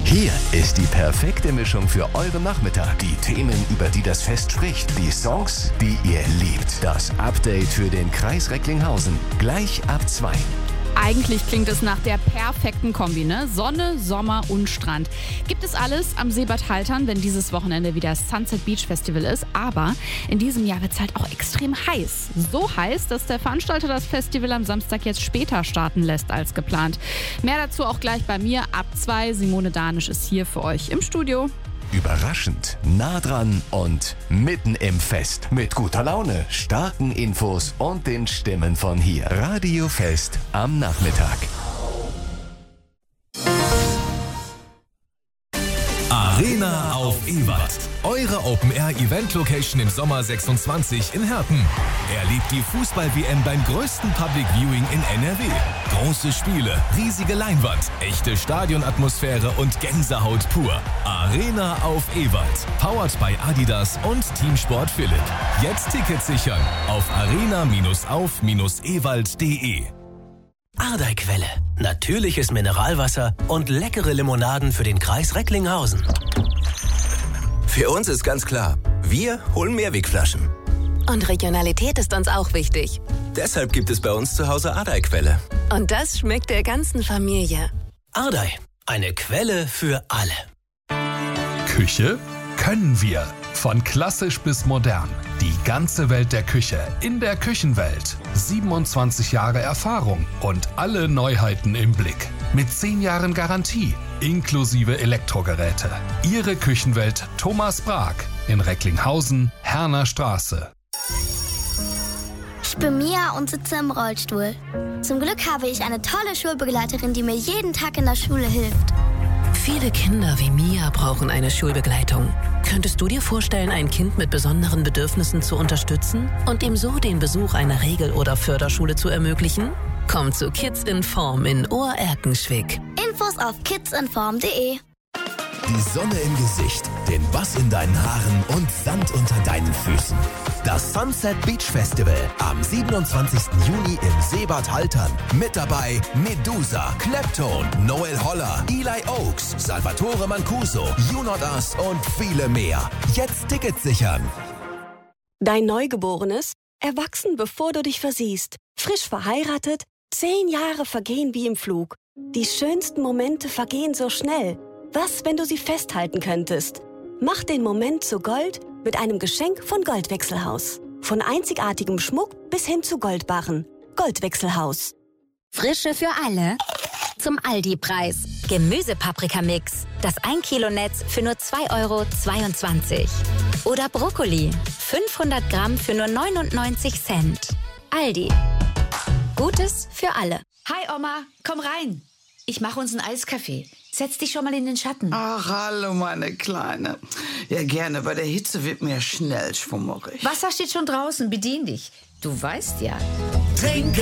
Hier ist die perfekte Mischung für euren Nachmittag. Die Themen, über die das Fest spricht. Die Songs, die ihr liebt. Das Update für den Kreis Recklinghausen. Gleich ab 2. Eigentlich klingt es nach der perfekten Kombi, ne? Sonne, Sommer und Strand. Gibt es alles am Seebad Haltern, wenn dieses Wochenende wieder Sunset Beach Festival ist. Aber in diesem Jahr wird es halt auch extrem heiß. So heiß, dass der Veranstalter das Festival am Samstag jetzt später starten lässt als geplant. Mehr dazu auch gleich bei mir ab 2. Simone Danisch ist hier für euch im Studio. Überraschend, nah dran und mitten im Fest. Mit guter Laune, starken Infos und den Stimmen von hier. Radio Fest am Nachmittag. Arena auf Ewald. Eure Open-Air-Event-Location im Sommer 26 in Herten. Erlebt die Fußball-WM beim größten Public Viewing in NRW. Große Spiele, riesige Leinwand, echte Stadionatmosphäre und Gänsehaut pur. Arena auf Ewald. Powered by Adidas und Teamsport Philipp. Jetzt Tickets sichern auf arena-auf-ewald.de. Ardeiquelle. Natürliches Mineralwasser und leckere Limonaden für den Kreis Recklinghausen. Für uns ist ganz klar, wir holen Mehrwegflaschen. Und Regionalität ist uns auch wichtig. Deshalb gibt es bei uns zu Hause Ardeiquelle. Und das schmeckt der ganzen Familie. Ardei, eine Quelle für alle. Küche können wir. Von klassisch bis modern. Die ganze Welt der Küche in der Küchenwelt. 27 Jahre Erfahrung und alle Neuheiten im Blick. Mit 10 Jahren Garantie, inklusive Elektrogeräte. Ihre Küchenwelt Thomas Brag in Recklinghausen, Herner Straße. Ich bin Mia und sitze im Rollstuhl. Zum Glück habe ich eine tolle Schulbegleiterin, die mir jeden Tag in der Schule hilft. Viele Kinder wie Mia brauchen eine Schulbegleitung. Könntest du dir vorstellen, ein Kind mit besonderen Bedürfnissen zu unterstützen und ihm so den Besuch einer Regel- oder Förderschule zu ermöglichen? Komm zu Kids in Form in Ohr-Erkenschwick. Infos auf kidsinform.de. Die Sonne im Gesicht, den Bass in deinen Haaren und Sand unter deinen Füßen. Das Sunset Beach Festival am 27. Juni im Seebad Haltern. Mit dabei Medusa, Clapton, Noel Holler, Eli Oaks, Salvatore Mancuso, You Not Us und viele mehr. Jetzt Tickets sichern. Dein Neugeborenes, erwachsen bevor du dich versiehst, frisch verheiratet, 10 Jahre vergehen wie im Flug. Die schönsten Momente vergehen so schnell. Was, wenn du sie festhalten könntest? Mach den Moment zu Gold mit einem Geschenk von Goldwechselhaus. Von einzigartigem Schmuck bis hin zu Goldbarren. Goldwechselhaus. Frische für alle. Zum Aldi-Preis. Gemüsepaprikamix. Das 1 Kilo Netz für nur 2,22 €. Oder Brokkoli. 500 Gramm für nur 99 Cent. Aldi. Gutes für alle. Hi Oma, komm rein. Ich mache uns einen Eiskaffee. Setz dich schon mal in den Schatten. Ach, hallo, meine Kleine. Ja, gerne. Bei der Hitze wird mir schnell schwummerig. Wasser steht schon draußen. Bedien dich. Du weißt ja. Trink